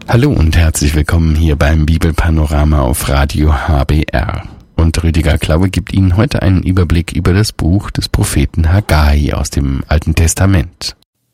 Hallo und herzlich willkommen hier beim Bibelpanorama auf Radio HBR. Und Rüdiger Klaue gibt Ihnen heute einen Überblick über das Buch des Propheten Haggai aus dem Alten Testament.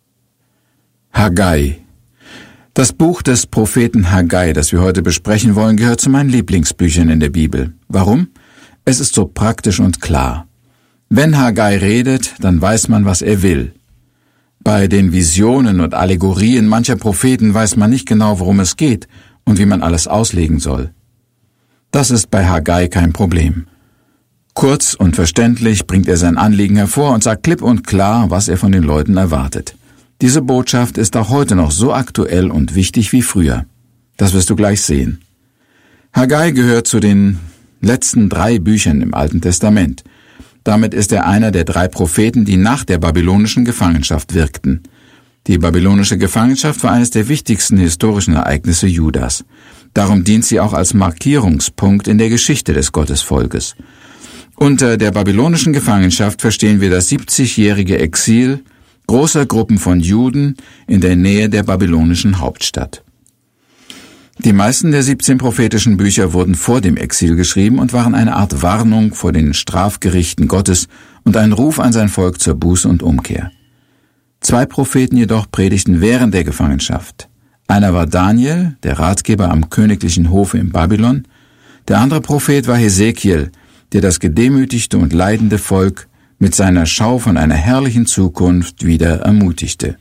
Haggai. Das Buch des Propheten Haggai, das wir heute besprechen wollen, gehört zu meinen Lieblingsbüchern in der Bibel. Warum? Es ist so praktisch und klar. Wenn Haggai redet, dann weiß man, was er will. Bei den Visionen und Allegorien mancher Propheten weiß man nicht genau, worum es geht und wie man alles auslegen soll. Das ist bei Haggai kein Problem. Kurz und verständlich bringt er sein Anliegen hervor und sagt klipp und klar, was er von den Leuten erwartet. Diese Botschaft ist auch heute noch so aktuell und wichtig wie früher. Das wirst du gleich sehen. Haggai gehört zu den letzten 3 Büchern im Alten Testament. Damit ist er einer der 3 Propheten, die nach der babylonischen Gefangenschaft wirkten. Die babylonische Gefangenschaft war eines der wichtigsten historischen Ereignisse Judas. Darum dient sie auch als Markierungspunkt in der Geschichte des Gottesvolkes. Unter der babylonischen Gefangenschaft verstehen wir das 70-jährige Exil großer Gruppen von Juden in der Nähe der babylonischen Hauptstadt. Die meisten der 17 prophetischen Bücher wurden vor dem Exil geschrieben und waren eine Art Warnung vor den Strafgerichten Gottes und ein Ruf an sein Volk zur Buße und Umkehr. 2 Propheten jedoch predigten während der Gefangenschaft. Einer war Daniel, der Ratgeber am königlichen Hofe in Babylon. Der andere Prophet war Hesekiel, der das gedemütigte und leidende Volk mit seiner Schau von einer herrlichen Zukunft wieder ermutigte.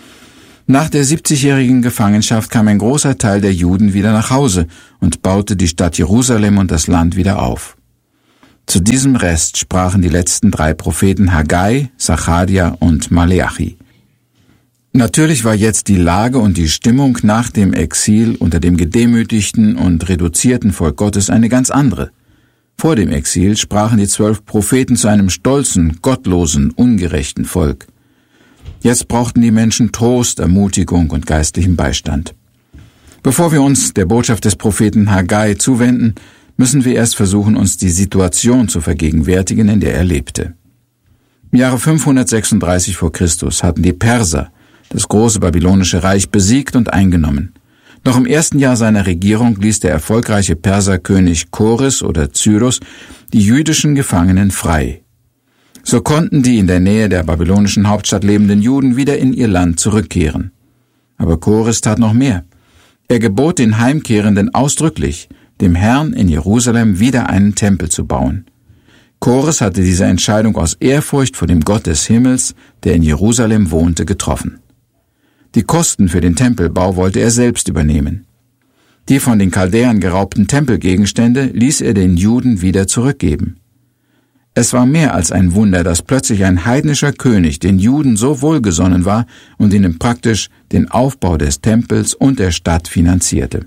Nach der 70-jährigen Gefangenschaft kam ein großer Teil der Juden wieder nach Hause und baute die Stadt Jerusalem und das Land wieder auf. Zu diesem Rest sprachen die letzten 3 Propheten Haggai, Sacharja und Maleachi. Natürlich war jetzt die Lage und die Stimmung nach dem Exil unter dem gedemütigten und reduzierten Volk Gottes eine ganz andere. Vor dem Exil sprachen die 12 Propheten zu einem stolzen, gottlosen, ungerechten Volk. Jetzt brauchten die Menschen Trost, Ermutigung und geistlichen Beistand. Bevor wir uns der Botschaft des Propheten Haggai zuwenden, müssen wir erst versuchen, uns die Situation zu vergegenwärtigen, in der er lebte. Im Jahre 536 vor Christus hatten die Perser das große babylonische Reich besiegt und eingenommen. Noch im ersten Jahr seiner Regierung ließ der erfolgreiche Perserkönig Choris oder Cyrus die jüdischen Gefangenen frei. So konnten die in der Nähe der babylonischen Hauptstadt lebenden Juden wieder in ihr Land zurückkehren. Aber Choris tat noch mehr. Er gebot den Heimkehrenden ausdrücklich, dem Herrn in Jerusalem wieder einen Tempel zu bauen. Choris hatte diese Entscheidung aus Ehrfurcht vor dem Gott des Himmels, der in Jerusalem wohnte, getroffen. Die Kosten für den Tempelbau wollte er selbst übernehmen. Die von den Chaldäern geraubten Tempelgegenstände ließ er den Juden wieder zurückgeben. Es war mehr als ein Wunder, dass plötzlich ein heidnischer König den Juden so wohlgesonnen war und ihnen praktisch den Aufbau des Tempels und der Stadt finanzierte.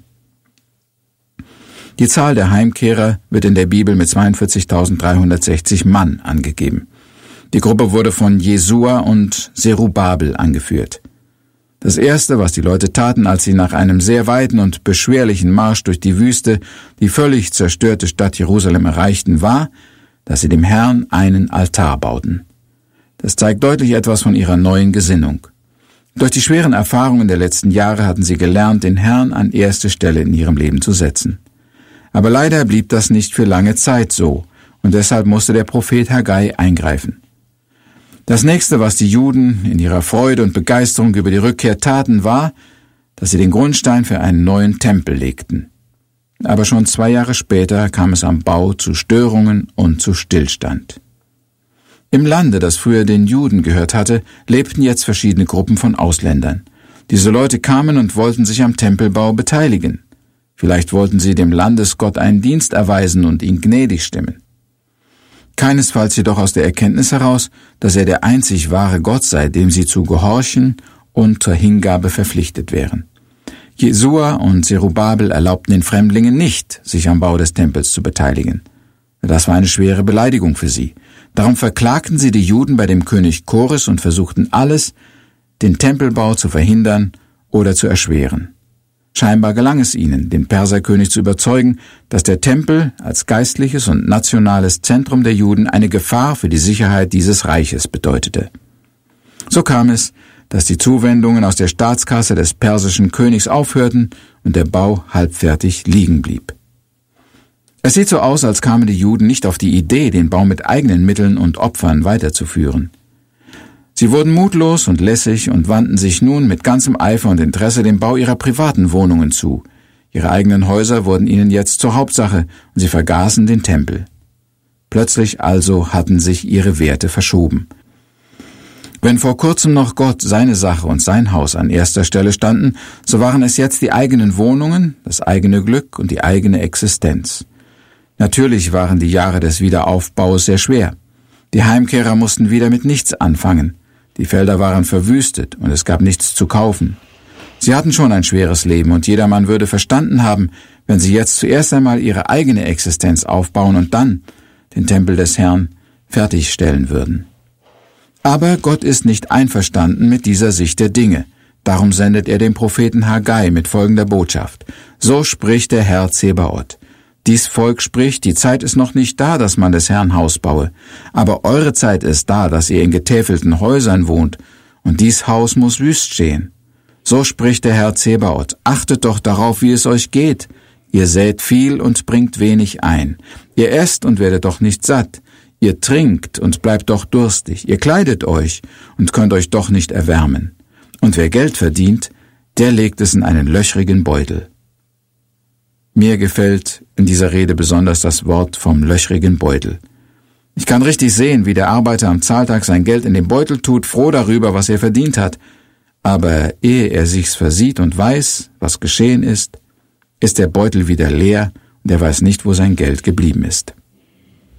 Die Zahl der Heimkehrer wird in der Bibel mit 42.360 Mann angegeben. Die Gruppe wurde von Jesua und Zerubabel angeführt. Das Erste, was die Leute taten, als sie nach einem sehr weiten und beschwerlichen Marsch durch die Wüste die völlig zerstörte Stadt Jerusalem erreichten, war, dass sie dem Herrn einen Altar bauten. Das zeigt deutlich etwas von ihrer neuen Gesinnung. Durch die schweren Erfahrungen der letzten Jahre hatten sie gelernt, den Herrn an erste Stelle in ihrem Leben zu setzen. Aber leider blieb das nicht für lange Zeit so, und deshalb musste der Prophet Haggai eingreifen. Das nächste, was die Juden in ihrer Freude und Begeisterung über die Rückkehr taten, war, dass sie den Grundstein für einen neuen Tempel legten. Aber schon 2 Jahre später kam es am Bau zu Störungen und zu Stillstand. Im Lande, das früher den Juden gehört hatte, lebten jetzt verschiedene Gruppen von Ausländern. Diese Leute kamen und wollten sich am Tempelbau beteiligen. Vielleicht wollten sie dem Landesgott einen Dienst erweisen und ihn gnädig stimmen. Keinesfalls jedoch aus der Erkenntnis heraus, dass er der einzig wahre Gott sei, dem sie zu gehorchen und zur Hingabe verpflichtet wären. Jesua und Zerubabel erlaubten den Fremdlingen nicht, sich am Bau des Tempels zu beteiligen. Das war eine schwere Beleidigung für sie. Darum verklagten sie die Juden bei dem König Choris und versuchten alles, den Tempelbau zu verhindern oder zu erschweren. Scheinbar gelang es ihnen, den Perserkönig zu überzeugen, dass der Tempel als geistliches und nationales Zentrum der Juden eine Gefahr für die Sicherheit dieses Reiches bedeutete. So kam es, dass die Zuwendungen aus der Staatskasse des persischen Königs aufhörten und der Bau halbfertig liegen blieb. Es sieht so aus, als kamen die Juden nicht auf die Idee, den Bau mit eigenen Mitteln und Opfern weiterzuführen. Sie wurden mutlos und lässig und wandten sich nun mit ganzem Eifer und Interesse dem Bau ihrer privaten Wohnungen zu. Ihre eigenen Häuser wurden ihnen jetzt zur Hauptsache und sie vergaßen den Tempel. Plötzlich also hatten sich ihre Werte verschoben. Wenn vor kurzem noch Gott, seine Sache und sein Haus an erster Stelle standen, so waren es jetzt die eigenen Wohnungen, das eigene Glück und die eigene Existenz. Natürlich waren die Jahre des Wiederaufbaus sehr schwer. Die Heimkehrer mussten wieder mit nichts anfangen. Die Felder waren verwüstet und es gab nichts zu kaufen. Sie hatten schon ein schweres Leben und jedermann würde verstanden haben, wenn sie jetzt zuerst einmal ihre eigene Existenz aufbauen und dann den Tempel des Herrn fertigstellen würden. Aber Gott ist nicht einverstanden mit dieser Sicht der Dinge. Darum sendet er den Propheten Haggai mit folgender Botschaft. So spricht der Herr Zebaoth. Dies Volk spricht, die Zeit ist noch nicht da, dass man des Herrn Haus baue. Aber eure Zeit ist da, dass ihr in getäfelten Häusern wohnt. Und dies Haus muss wüst stehen. So spricht der Herr Zebaoth. Achtet doch darauf, wie es euch geht. Ihr sät viel und bringt wenig ein. Ihr esst und werdet doch nicht satt. Ihr trinkt und bleibt doch durstig. Ihr kleidet euch und könnt euch doch nicht erwärmen. Und wer Geld verdient, der legt es in einen löchrigen Beutel. Mir gefällt in dieser Rede besonders das Wort vom löchrigen Beutel. Ich kann richtig sehen, wie der Arbeiter am Zahltag sein Geld in den Beutel tut, froh darüber, was er verdient hat. Aber ehe er sich's versieht und weiß, was geschehen ist der Beutel wieder leer und er weiß nicht, wo sein Geld geblieben ist.